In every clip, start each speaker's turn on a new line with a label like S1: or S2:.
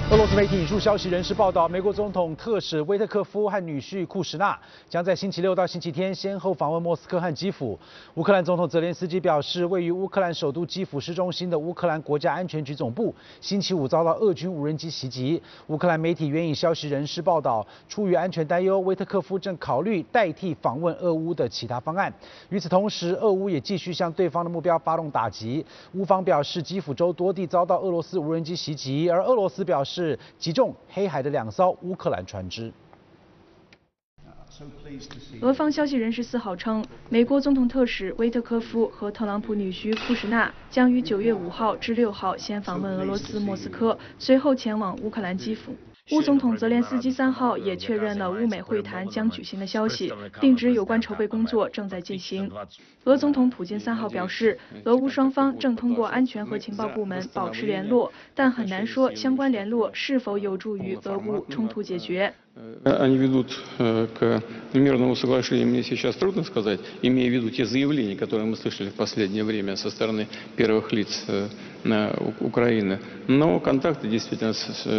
S1: 俄罗斯媒体引述消息人士报道，美国总统特使威特科夫和女婿库什纳将在星期六到星期天先后访问莫斯科和基辅。乌克兰总统泽连斯基表示，位于乌克兰首都基辅市中心的乌克兰国家安全局总部星期五遭到俄军无人机袭击。乌克兰媒体援引消息人士报道，出于安全担忧，威特科夫正考虑代替访问俄乌的其他方案。与此同时，俄乌也继续向对方的目标发动打击。乌方表示，基辅州多地遭到俄罗斯无人机袭击，而俄罗斯表示击中黑海的2艘乌克兰船只。
S2: 俄方消息人士4号称，美国总统特使威特科夫和特朗普女婿库什纳将于9月5号至6号先访问俄罗斯莫斯科，随后前往乌克兰基辅。乌总统泽连斯基3号也确认了乌美会谈将举行的消息，并指有关筹备工作正在进行。俄总统普京3号表示，俄乌双方正通过安全和情报部门保持联络，但很难说相关联络是否有助于俄乌冲突解决。
S3: Они ведут к мирному соглашению, мне сейчас трудно сказать, имея в виду те заявления, которые мы слышали в последнее время со стороны первых лиц Украины. Но контакты действительно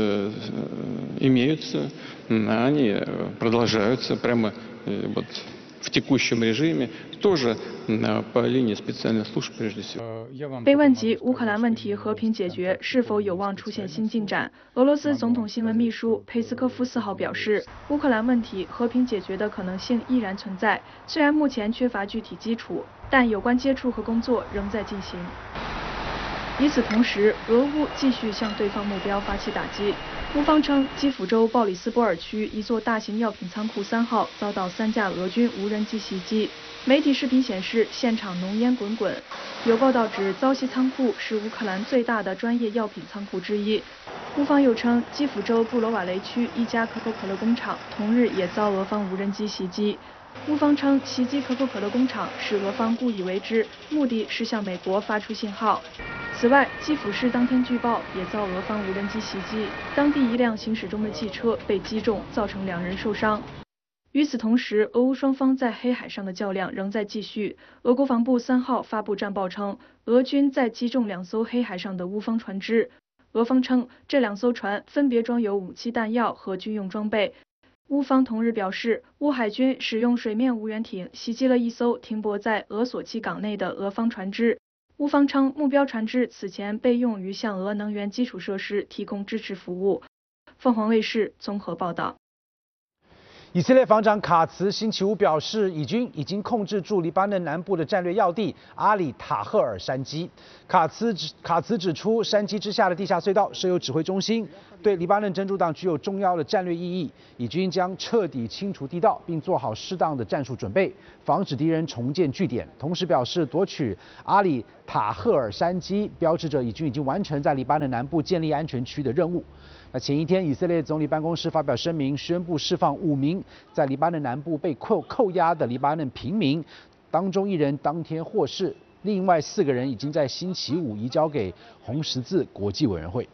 S3: имеются, они продолжаются прямо вот в текущем режиме, тоже по линии специальных служб прежде всего.
S2: 被问及乌克兰问题和平解决是否有望出现新进展，俄罗斯总统新闻秘书佩斯科夫4号表示，乌克兰问题和平解决的可能性依然存在，虽然目前缺乏具体基础，但有关接触和工作仍在进行。与此同时，俄乌继续向对方目标发起打击。乌方称，基辅州鲍里斯波尔区一座大型药品仓库3号遭到3架俄军无人机袭击。媒体视频显示，现场浓烟滚滚。有报道指，遭袭仓库是乌克兰最大的专业药品仓库之一。乌方又称，基辅州布罗瓦雷区一家可口可乐工厂同日也遭俄方无人机袭击。乌方称，袭击可口可乐工厂是俄方故意为之，目的是向美国发出信号。此外，基辅市当天据报也遭俄方无人机袭击，当地一辆行驶中的汽车被击中，造成2人受伤。与此同时，俄乌双方在黑海上的较量仍在继续。俄国防部3号发布战报称，俄军在击中2艘黑海上的乌方船只。俄方称，这2艘船分别装有武器弹药和军用装备。乌方同日表示，乌海军使用水面无人艇袭击了一艘停泊在俄索契港内的俄方船只。乌方称，目标船只此前被用于向俄能源基础设施提供支持服务。凤凰卫视综合报道。
S1: 以色列防长卡茨星期五表示，以军已经控制住黎巴嫩南部的战略要地阿里塔赫尔山基。卡茨指出，山基之下的地下隧道设有指挥中心，对黎巴嫩真主党具有重要的战略意义。以军将彻底清除地道，并做好适当的战术准备，防止敌人重建据点。同时表示，夺取阿里塔赫尔山基标志着以军已经完成在黎巴嫩南部建立安全区的任务。那前一天，以色列总理办公室发表声明，宣布释放5名在黎巴嫩南部被扣押的黎巴嫩平民，当中1人当天获释，另外4个人已经在星期五移交给红十字国际委员会。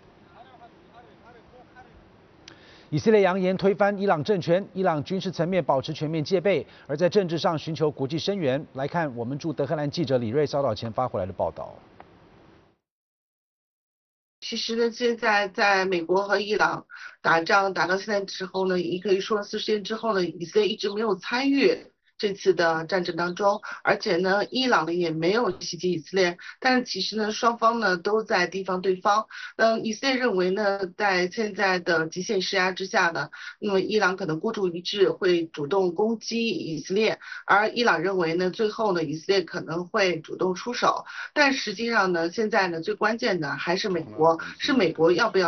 S1: 以色列扬言推翻伊朗政权，伊朗军事层面保持全面戒备，而在政治上寻求国际声援。来看我们驻德黑兰记者李瑞稍早前发回来的报道。
S4: 其实呢，现在在美国和伊朗打仗打到现在之后呢，也可以说40天之后呢，以色列一直没有参与这次的战争当中，而且呢，伊朗呢也没有袭击以色列，但是其实呢，双方呢都在提防对方。以色列认为呢，在现在的极限施压之下呢，那么伊朗可能孤注一掷，会主动攻击以色列，而伊朗认为呢，最后呢，以色列可能会主动出手。但实际上呢，现在呢，最关键的还是美国，是美国要不要